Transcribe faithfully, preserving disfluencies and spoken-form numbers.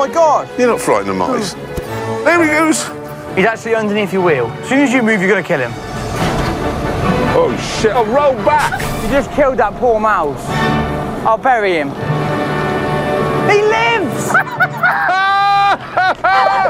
my God! You're not frightened of mice. There he goes. He's actually underneath your wheel. As soon as you move, you're going to kill him. Oh, shit. Oh, roll back. You just killed that poor mouse. I'll bury him. He lives!